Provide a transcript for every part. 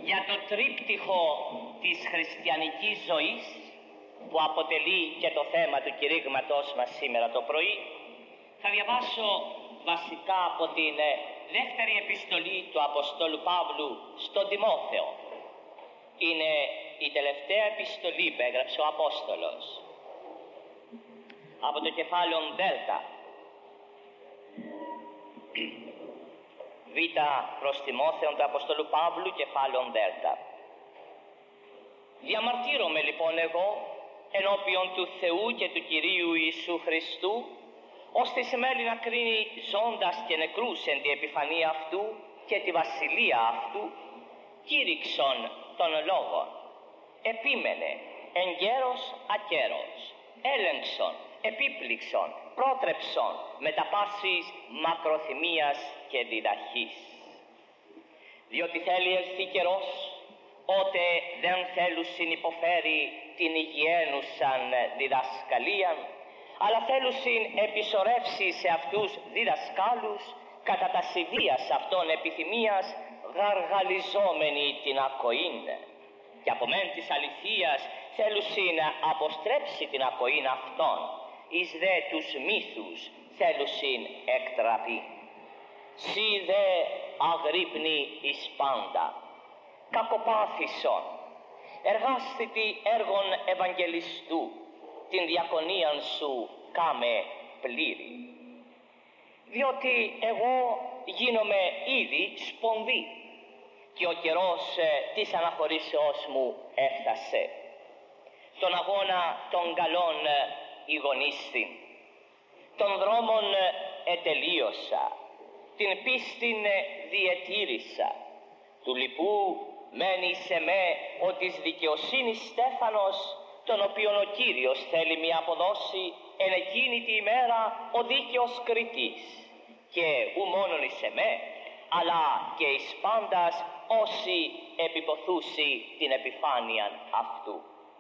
για το τρίπτυχο της χριστιανικής ζωής, που αποτελεί και το θέμα του κηρύγματός μας σήμερα το πρωί, θα διαβάσω βασικά από την δεύτερη επιστολή του Αποστόλου Παύλου στον Τιμόθεο. Είναι η τελευταία επιστολή που έγραψε ο Απόστολος. Από το κεφάλαιο Δέλτα. Β προς Τιμόθεον του Αποστόλου Παύλου, κεφάλαιο Δέλτα. Διαμαρτύρομαι λοιπόν εγώ ενώπιον του Θεού και του Κυρίου Ιησού Χριστού, ώστε σημαίνει να κρίνει ζώντας και νεκρούς εν τη επιφανία αυτού και τη βασιλεία αυτού, κήρυξον των λόγων, επίμενε εν γέρος ακέρος, έλεγξον, επίπληξον, πρότρεψον με τα πάσης μακροθυμίας και διδαχής. Διότι θέλει έρθει καιρός, ότε δεν θέλουσιν υποφέρει την υγιένουσαν διδασκαλίαν, αλλά θέλουσιν επισορεύσει σε αυτούς διδασκάλους κατά τα ιδίας αυτών επιθυμίας, γαργαλιζόμενοι την ακοήν. Και από μεν της αληθείας θέλουσιν να αποστρέψει την ακοήν αυτών, εις δε τους μύθους θέλουσιν εκτραπεί. Σι δε αγρύπνη εις πάντα, κακοπάθησον, εργάσθητη έργων Ευαγγελιστού, την διακονίαν σου κάμε πλήρη. Διότι εγώ γίνομαι ήδη σπονδί και ο καιρός της αναχωρήσεώς μου έφτασε. Τον αγώνα των καλών ηγονίστην, των δρόμων ετελείωσα, την πίστην διετήρησα, του λοιπού μένει σε με ο της δικαιοσύνης στέφανος, τον οποίον ο Κύριος θέλει μη αποδώσει εν εκείνη τη ημέρα ο δίκαιος κριτής, και ου μόνον εις εμέ, αλλά και εις πάντας όσοι επιποθούσι την επιφάνειαν αυτού.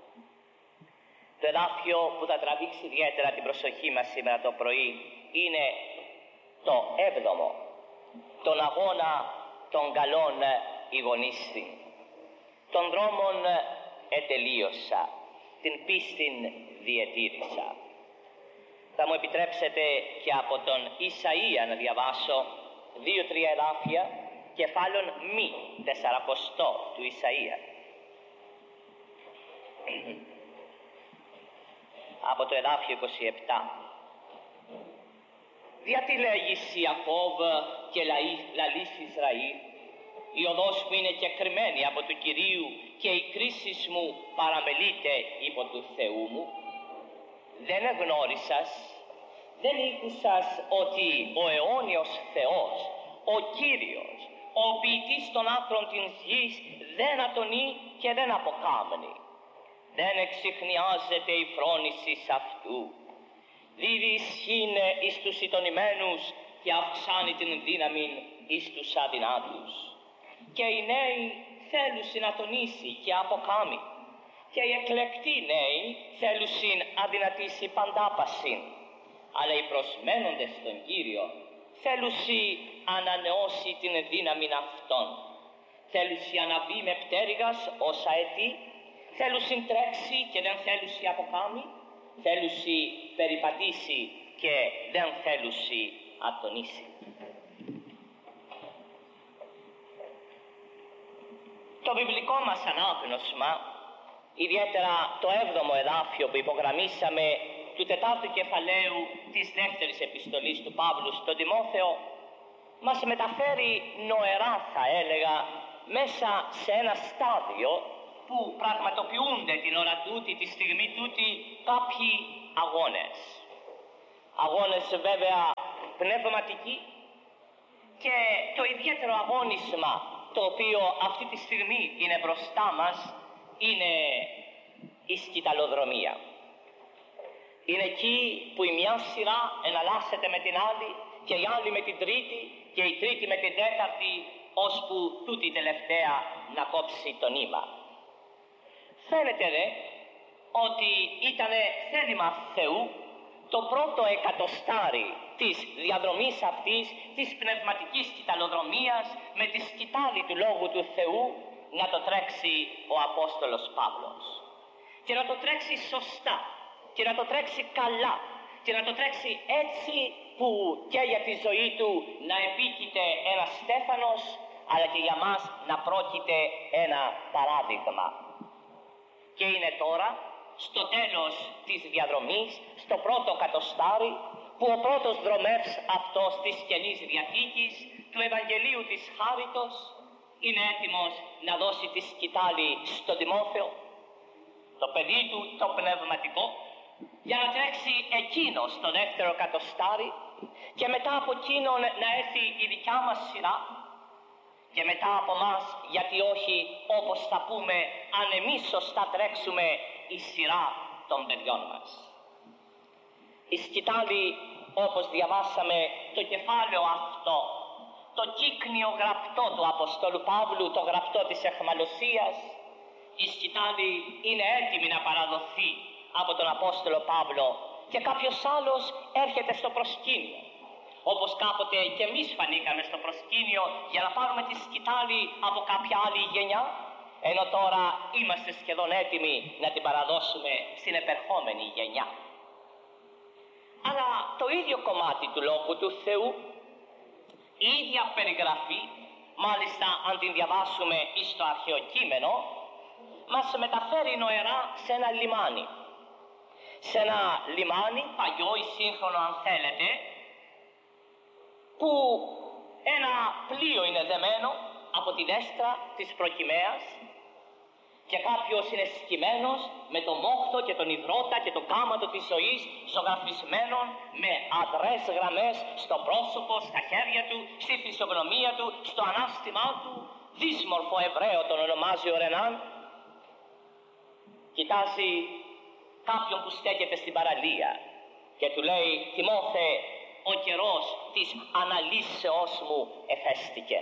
Το εδάφιο που θα τραβήξει ιδιαίτερα την προσοχή μας σήμερα το πρωί είναι το 7ο, τον αγώνα των καλών ηγονίστην, των δρόμων ετελείωσα, την πίστην διετήρησα. Θα μου επιτρέψετε και από τον Ισαΐα να διαβάσω 2-3 εδάφια, κεφάλαιον μη 40 του Ισαΐα. Από το εδάφιο 27. Γιατί λέγεις Ιακώβ και λαλείς Ισραήλ, η οδός μου είναι κεκριμένη από του Κυρίου και η κρίση μου παραμελείται υπό του Θεού μου. Δεν εγνώρισας, δεν ήκουσας ότι ο αιώνιος Θεός, ο Κύριος, ο ποιητής των άκρων της γης, δεν ατονεί και δεν αποκάμνει. Δεν εξιχνιάζεται η φρόνηση αυτού. Δίδει ισχύν εις τους ητονημένους και αυξάνει την δύναμη εις τους αδυνάτους. Και οι νέοι θέλουσιν να τονίσει και αποκάμει, και οι εκλεκτοί νέοι θέλουσιν αδυνατήσει παντάπασιν, αλλά οι προσμένοντες στον Κύριο θέλουσι ανανεώσει την δύναμη αυτών. Θέλουσι αναβεί με πτέρυγας όσα αιτεί, θέλουσιν τρέξει και δεν θέλουσι αποκάμει, θέλουσι περιπατήσει και δεν θέλουσι ατονίσει. Το βιβλικό μας ανάγνωσμα, ιδιαίτερα το 7ο εδάφιο που υπογραμμίσαμε του 4ου κεφαλαίου της δεύτερης επιστολής του Παύλου στον Τιμόθεο, μας μεταφέρει νοερά, θα έλεγα, μέσα σε ένα στάδιο που πραγματοποιούνται την ώρα τούτη, τη στιγμή τούτη, κάποιοι αγώνες. Αγώνες βέβαια πνευματικοί, και το ιδιαίτερο αγώνισμα το οποίο αυτή τη στιγμή είναι μπροστά μας είναι η σκυταλοδρομία. Είναι εκεί που η μια σειρά εναλλάσσεται με την άλλη και η άλλη με την τρίτη και η τρίτη με την τέταρτη, ώσπου τούτη τελευταία να κόψει το νήμα. Φαίνεται δε ότι ήταν θέλημα Θεού το πρώτο εκατοστάρι της διαδρομής αυτής, της πνευματικής σκυταλοδρομίας, με τη σκυτάλη του Λόγου του Θεού, να το τρέξει ο Απόστολος Παύλος, και να το τρέξει σωστά και να το τρέξει καλά και να το τρέξει έτσι που και για τη ζωή του να επίκειται ένας Στέφανος, αλλά και για μας να πρόκειται ένα παράδειγμα. Και είναι τώρα στο τέλος της διαδρομής, στο πρώτο κατοστάρι, που ο πρώτος δρομεύς αυτός της Καινής Διαθήκης του Ευαγγελίου της Χάριτος είναι έτοιμος να δώσει τη σκητάλη στον Τιμόθεο, το παιδί του το πνευματικό, για να τρέξει εκείνο στο δεύτερο κατοστάρι και μετά από εκείνον να έρθει η δικιά μας σειρά και μετά από μας, γιατί όχι, όπως θα πούμε, αν εμείς σωστά τρέξουμε, η σειρά των παιδιών μας. Η σκητάλη, όπως διαβάσαμε το κεφάλαιο αυτό, το κύκνιο γραπτό του Αποστόλου Παύλου, το γραπτό της αιχμαλωσίας, η σκητάλη είναι έτοιμη να παραδοθεί από τον Απόστολο Παύλο και κάποιος άλλος έρχεται στο προσκήνιο. Όπως κάποτε και εμείς φανήκαμε στο προσκήνιο για να πάρουμε τη σκητάλη από κάποια άλλη γενιά, ενώ τώρα είμαστε σχεδόν έτοιμοι να την παραδώσουμε στην επερχόμενη γενιά. Αλλά το ίδιο κομμάτι του Λόγου του Θεού, η ίδια περιγραφή, μάλιστα αν την διαβάσουμε στο αρχαίο κείμενο, μας μεταφέρει νοερά σε ένα λιμάνι. Σε ένα λιμάνι, παλιό ή σύγχρονο αν θέλετε, που ένα πλοίο είναι δεμένο από τη δέστρα της προκυμαίας και κάποιος είναι σκυμμένος με το μόχθο και τον υδρότα και το κάματο της ζωής ζωγραφισμένον με αδρές γραμμές στο πρόσωπο, στα χέρια του, στη φυσιογνωμία του, στο ανάστημά του, δύσμορφο Εβραίο τον ονομάζει ο Ρενάν. Κοιτάζει κάποιον που στέκεται στην παραλία και του λέει: «Τιμόθε, ο καιρός της αναλύσεώς μου εφέστηκε».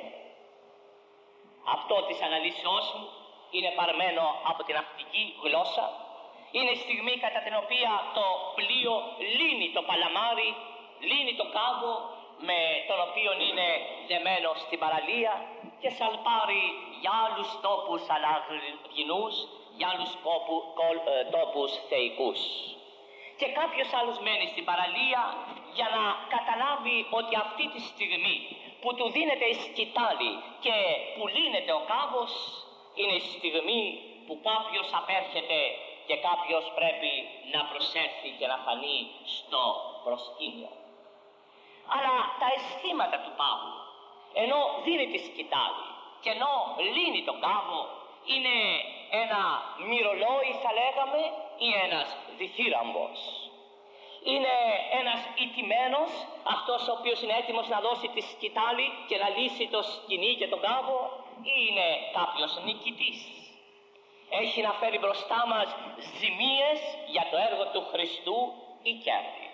Αυτό της αναλύσεώς μου είναι παρμένο από την ναυτική γλώσσα. Είναι η στιγμή κατά την οποία το πλοίο λύνει το παλαμάρι, λύνει το κάβο με τον οποίο είναι δεμένο στην παραλία και σαλπάρει για άλλους τόπους αλλαγρινούς, για άλλους τόπους θεϊκούς. Και κάποιος άλλος μένει στην παραλία για να καταλάβει ότι αυτή τη στιγμή που του δίνεται η σκητάλη και που λύνεται ο κάβος, είναι η στιγμή που κάποιος απέρχεται και κάποιος πρέπει να προσέλθει και να φανεί στο προσκήνιο. Αλλά τα αισθήματα του Παύλου, ενώ δίνει τη σκητάλη και ενώ λύνει τον κάβο, είναι ένα μυρολόι θα λέγαμε ή ένας διθύραμβος. Είναι ένας ηττημένος, αυτός ο οποίος είναι έτοιμος να δώσει τη σκητάλη και να λύσει το σκηνή και τον κάβο, ή είναι κάποιος νικητής. Έχει να φέρει μπροστά μας ζημίες για το έργο του Χριστού ή κέρδη.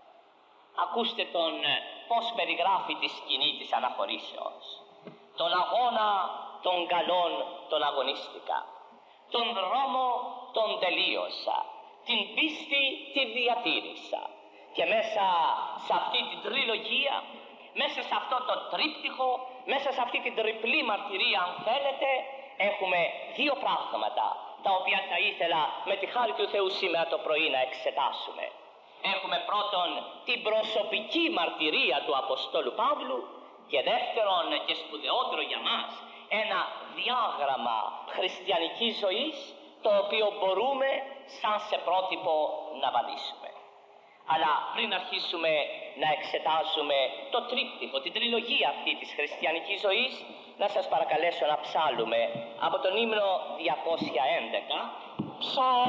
Ακούστε τον πώς περιγράφει τη σκηνή της αναχωρήσεως. «Τον αγώνα των καλών τον αγωνίστηκα, τον δρόμο τον τελείωσα, την πίστη τη διατήρησα». Και μέσα σε αυτή την τριλογία, μέσα σε αυτό το τρίπτυχο, μέσα σε αυτή την τριπλή μαρτυρία αν θέλετε, έχουμε δύο πράγματα τα οποία θα ήθελα με τη χάρη του Θεού σήμερα το πρωί να εξετάσουμε. Έχουμε πρώτον την προσωπική μαρτυρία του Αποστόλου Παύλου και δεύτερον και σπουδαιότερο για μας ένα διάγραμμα χριστιανικής ζωής το οποίο μπορούμε σαν σε πρότυπο να βαδίσουμε. Αλλά πριν αρχίσουμε να εξετάζουμε το τρίπτυχο, την τριλογία αυτή της χριστιανικής ζωής, να σας παρακαλέσω να ψάλουμε από τον ύμνο 211,